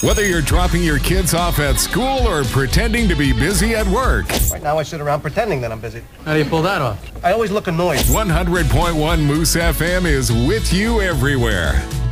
Whether you're dropping your kids off at school or pretending to be busy at work. Right now I sit around pretending that I'm busy. How do you pull that off? I always look annoyed. 100.1 Moose FM is with you everywhere.